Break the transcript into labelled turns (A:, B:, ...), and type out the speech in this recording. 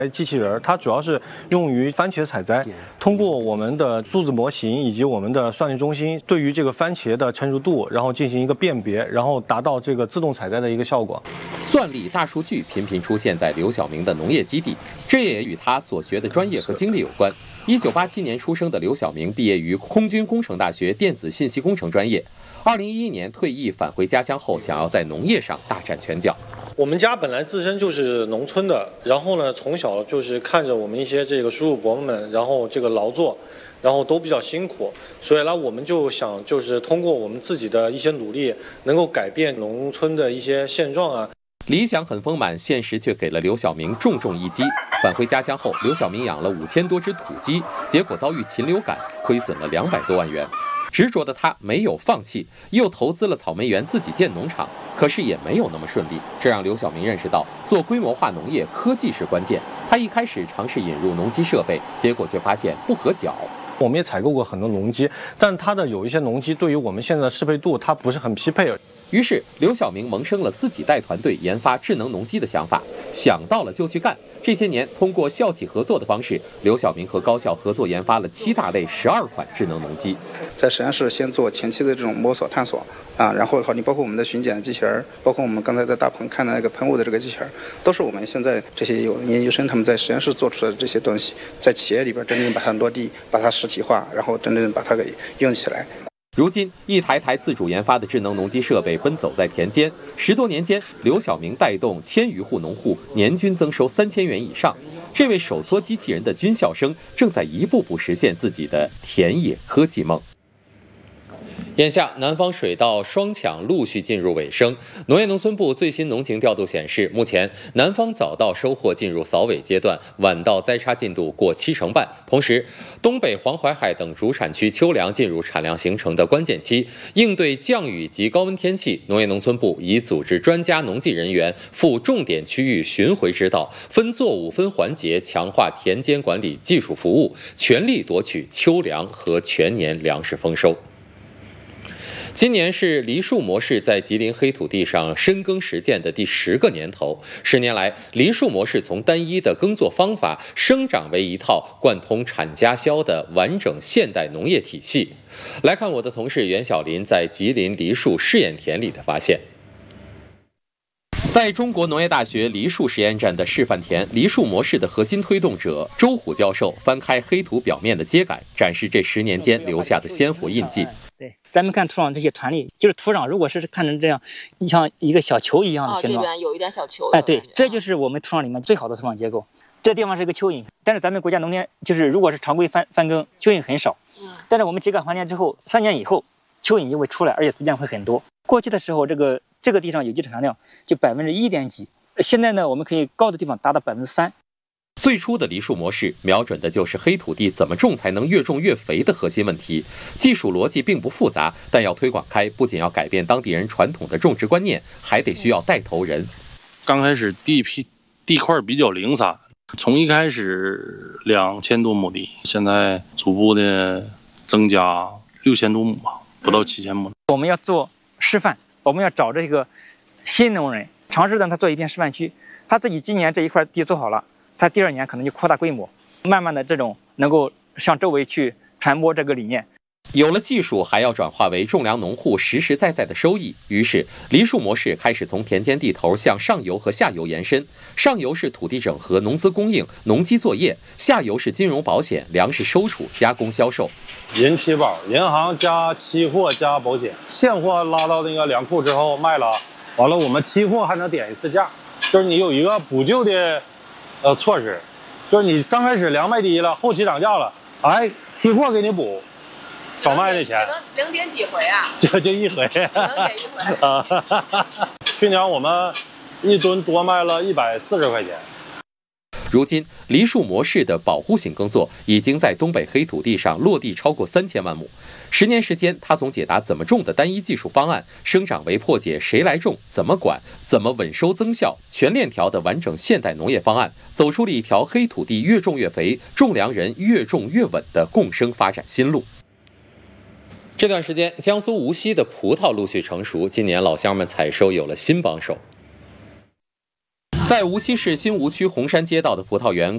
A: 机器人它主要是用于番茄采摘，通过我们的数字模型以及我们的算力中心，对于这个番茄的成熟度，然后进行一个辨别，然后达到这个自动采摘的一个效果。
B: 算力、大数据频频出现在刘晓明的农业基地，这也与他所学的专业和经历有关。1987年出生的刘晓明毕业于空军工程大学电子信息工程专业，2011年退役返回家乡后，想要在农业上大展拳脚。
A: 我们家本来自身就是农村的，然后呢，从小就是看着我们一些这个叔叔伯伯们，然后这个劳作，然后都比较辛苦，所以呢，我们就想就是通过我们自己的一些努力，能够改变农村的一些现状啊。
B: 理想很丰满，现实却给了刘晓明重重一击。返回家乡后，刘晓明养了5000多只土鸡，结果遭遇禽流感，亏损了200多万元。执着的他没有放弃，又投资了草莓园，自己建农场。可是也没有那么顺利，这让刘晓明认识到，做规模化农业，科技是关键。他一开始尝试引入农机设备，结果却发现不合脚。
A: 我们也采购过很多农机，但它的有一些农机对于我们现在的适配度，它不是很匹配。
B: 于是，刘晓明萌生了自己带团队研发智能农机的想法，想到了就去干。这些年，通过校企合作的方式，刘晓明和高校合作研发了7大类12款智能农机。
C: 在实验室先做前期的这种摸索探索啊，然后你包括我们的巡检的机器人，包括我们刚才在大棚看的那个喷雾的这个机器人，都是我们现在这些有研究生他们在实验室做出来的这些东西，在企业里边真正把它落地，把它实体化，然后真正把它给用起来。
B: 如今，一台台自主研发的智能农机设备奔走在田间，10多年间，刘晓明带动1000余户农户年均增收3000元以上。这位手搓机器人的军校生正在一步步实现自己的田野科技梦。眼下，南方水稻双抢陆续进入尾声。农业农村部最新农情调度显示，目前南方早稻收获进入扫尾阶段，晚稻栽插进度过70%半。同时，东北黄淮海等主产区秋粮进入产量形成的关键期，应对降雨及高温天气，农业农村部已组织专家农技人员赴重点区域巡回指导，分作物分环节强化田间管理技术服务，全力夺取秋粮和全年粮食丰收。今年是梨树模式在吉林黑土地上深耕实践的第10个年头。10年来，梨树模式从单一的耕作方法生长为一套贯通产家销的完整现代农业体系。来看我的同事袁晓林在吉林梨树试验田里的发现。在中国农业大学梨树实验站的示范田，梨树模式的核心推动者周虎教授翻开黑土表面的秸秆，展示这10年间留下的鲜活印记。
D: 对，咱们看土壤这些团粒，就是土壤如果是看成这样，你像一个小球一样的形状，
E: 这边有一点小球。
D: 哎，对，这就是我们土壤里面最好的土壤结构。这地方是一个蚯蚓，但是咱们国家农田就是如果是常规翻耕，蚯蚓很少。但是我们秸秆还田之后，3年以后，蚯蚓就会出来，而且逐渐会很多。过去的时候，这个地上有机质含量就1%点几，现在呢，我们可以高的地方达到3%。
B: 最初的梨树模式瞄准的就是黑土地怎么种才能越种越肥的核心问题，技术逻辑并不复杂，但要推广开，不仅要改变当地人传统的种植观念，还得需要带头人。
F: 刚开始地块比较零散，从一开始2000多亩地，现在逐步的增加6000多亩吧，不到7000亩。
D: 我们要做示范，我们要找这个新农人，尝试让他做一片示范区，他自己今年这一块地做好了，他第2年可能就扩大规模，慢慢的这种能够向周围去传播这个理念。
B: 有了技术，还要转化为种粮农户实实在在的收益。于是，梨树模式开始从田间地头向上游和下游延伸。上游是土地整合、农资供应、农机作业；下游是金融保险、粮食收储、加工销售。
A: 银期保，银行加期货加保险，现货拉到那个粮库之后卖了，完了我们期货还能点1次价，就是你有一个补救的措施，就是你刚开始粮卖低了，后期涨价了，哎，期货给你补，少卖的钱。
E: 能点几回啊？
A: 就1回。
E: 只能点1回
A: 啊。去年我们1吨多卖了140块钱。
B: 如今，梨树模式的保护性耕作已经在东北黑土地上落地超过3000万亩。10年时间，他从解答怎么种的单一技术方案，生长为破解谁来种、怎么管、怎么稳收增效、全链条的完整现代农业方案，走出了一条黑土地越种越肥、种粮人越种越稳的共生发展新路。这段时间，江苏无锡的葡萄陆续成熟，今年老乡们采收有了新帮手。在无锡市新吴区红山街道的葡萄园